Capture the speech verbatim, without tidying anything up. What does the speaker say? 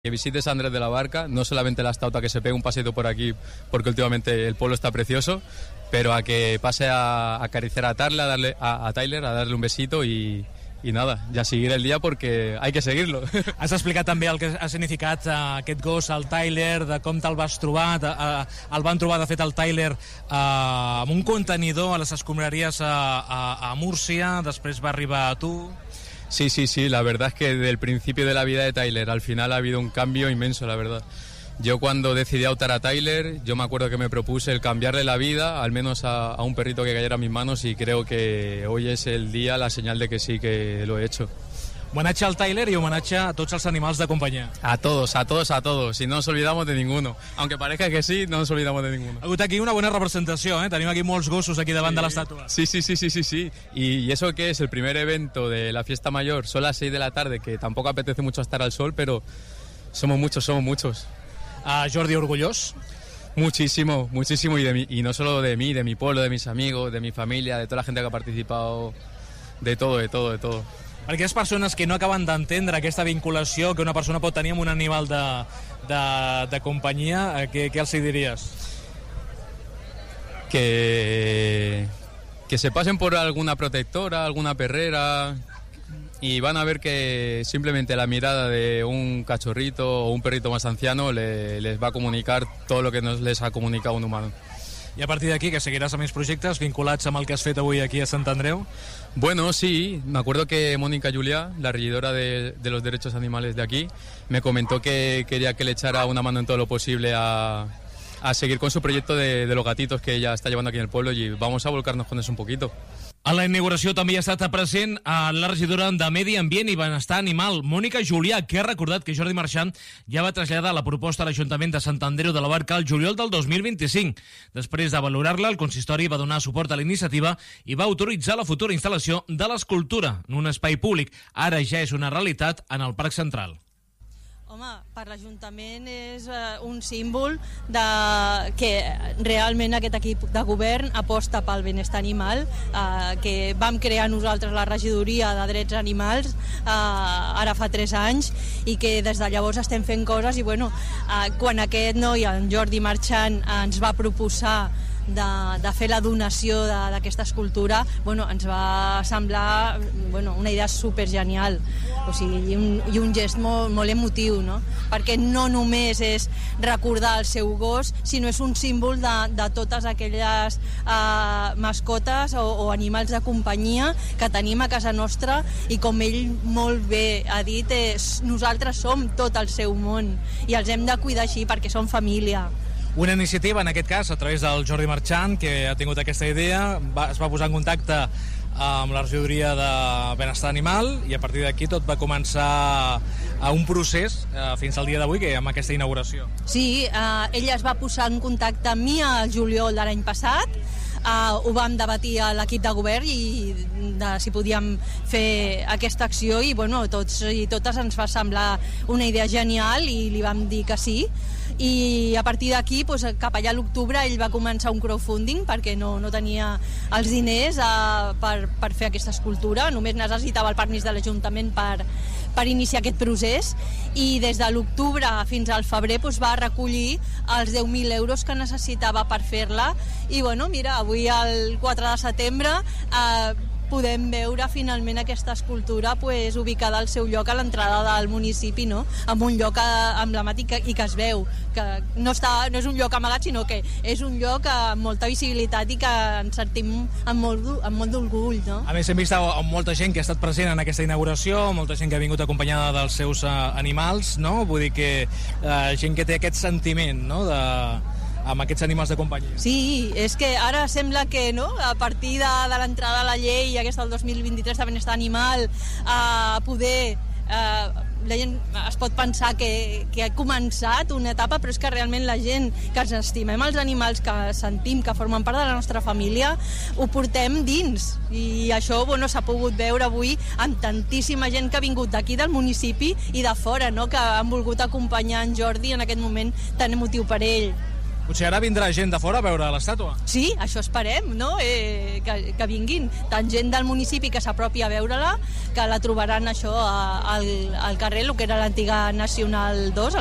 Que visite San Andrés de la Barca, no solamente la Estauta, que se pegue un paseito por aquí, porque últimamente el pueblo está precioso, pero a que pase a, a acariciar a Tarla, a, darle, a, a Tyler, a darle un besito y, i nada, ja seguir el dia perquè hay que seguirlo. Has explicat també el que ha significat uh, aquest gos, el Tyler, de com te'l vas trobar. Uh, el van trobar, de fet, el Tyler uh, amb un contenidor a les escombraries a, a, a Múrcia, després va arribar a tu. Sí, sí, sí, la verdad es que desde el principio de la vida de Tyler al final ha habido un cambio inmenso, la verdad. Yo cuando decidí adoptar a Tyler, yo me acuerdo que me propuse el cambiarle la vida, al menos a, a un perrito que cayera a mis manos, y creo que hoy es el día, la señal de que sí que lo he hecho. Homenatge al Tyler i homenatge a tots els animals de companyia. A todos, a todos, a todos, y no nos olvidamos de ninguno. Aunque parezca que sí, no nos olvidamos de ninguno. Ha hagut aquí una bona representació, ¿eh? Tenim aquí molts gossos aquí davant sí. de l'estàtua. Sí, sí, sí, sí, sí, sí. Y, y eso que es el primer evento de la fiesta mayor, son las seis de la tarde, que tampoco apetece mucho estar al sol, pero somos muchos, somos muchos. Uh, Jordi, orgullós? Muchísimo, muchísimo, y, de mi, y no solo de mí, de mi pueblo, de mis amigos, de mi familia, de toda la gente que ha participado, de todo, de todo, de todo. Per aquelles persones que no acaben d'entendre aquesta vinculació que una persona pot tenir amb un animal de, de, de companyia, què, què els diries? Que, que se pasen por alguna protectora, alguna perrera, y van a ver que simplemente la mirada de un cachorrito o un perrito más anciano le, les va a comunicar todo lo que nos les ha comunicado un humano. I a partir d'aquí, que seguiràs amb més projectes vinculats amb el que has fet avui aquí a Sant Andreu? Bueno, sí, me acuerdo que Mónica Juliá, la regidora de, de los derechos animales de aquí, me comentó que quería que le echara una mano en todo lo posible a, a seguir con su proyecto de, de los gatitos que ella está llevando aquí en el pueblo, y vamos a volcarnos con eso un poquito. A la inauguració també ha estat present a la regidora de Medi Ambient i Benestar Animal, Mònica Julià, que ha recordat que Jordi Marchant ja va traslladar la proposta a l'Ajuntament de Sant Andreu de la Barca al juliol del dos mil vint-i-cinc. Després de valorar-la, el consistori va donar suport a la iniciativa i va autoritzar la futura instal·lació de l'escultura en un espai públic. Ara ja és una realitat en el Parc Central. Home, per l'Ajuntament és uh, un símbol de que realment aquest equip de govern aposta pel benestar animal, uh, que vam crear nosaltres la regidoria de drets animals uh, ara fa tres anys, i que des de llavors estem fent coses, i bueno, uh, quan aquest noi, en Jordi Marchant, ens va proposar de, de fer la donació d'aquesta escultura, bueno, ens va semblar bueno, una idea supergenial, o sigui, i un, i un gest molt, molt emotiu, no? Perquè no només és recordar el seu gos, sinó és un símbol de, de totes aquelles uh, mascotes o, o animals de companyia que tenim a casa nostra, i com ell molt bé ha dit, és, nosaltres som tot el seu món i els hem de cuidar així perquè som família. Una iniciativa, en aquest cas, a través del Jordi Marchant, que ha tingut aquesta idea, va, es va posar en contacte amb la regidoria de Benestar Animal, i a partir d'aquí tot va començar a un procés eh, fins al dia d'avui, que amb aquesta inauguració. Sí, eh, ella es va posar en contacte amb mi al juliol de l'any passat. Uh, ho vam debatir a l'equip de govern i de si podíem fer aquesta acció, i bueno, tots i totes ens va semblar una idea genial i li vam dir que sí. I a partir d'aquí, doncs, cap allà a l'octubre, ell va començar un crowdfunding perquè no, no tenia els diners uh, per, per fer aquesta escultura, només necessitava el permís de l'Ajuntament per, per iniciar aquest procés, i des de l'octubre fins al febrer doncs, va recollir els deu mil euros que necessitava per fer-la, i bueno, mira, avui el quatre de setembre eh, podem veure finalment aquesta escultura pues, ubicada al seu lloc a l'entrada del municipi, no? En un lloc emblemàtic i que es veu, que no, està, no és un lloc amagat, sinó que és un lloc amb molta visibilitat i que ens sentim amb molt, amb molt d'orgull, no? A més, hem vist molta gent que ha estat present en aquesta inauguració, molta gent que ha vingut acompanyada dels seus uh, animals, no? Vull dir que uh, gent que té aquest sentiment, no?, de amb aquests animals de companyia. Sí, és que ara sembla que no, a partir de, de l'entrada a la llei aquesta del dos mil vint-i-tres de benestar animal, a eh, poder eh, la gent es pot pensar que, que ha començat una etapa, però és que realment la gent que ens estimem els animals, que sentim que formen part de la nostra família, ho portem dins, i això bueno, s'ha pogut veure avui amb tantíssima gent que ha vingut d'aquí del municipi i de fora, no? Que han volgut acompanyar en Jordi en aquest moment tan emotiu per ell. Potser ara vindrà gent de fora a veure l'estàtua. Sí, això esperem, no? Eh, que, que vinguin tant gent del municipi que s'apropi a veure-la, que la trobaran això a, al, al carrer, el que era l'antiga Nacional dos,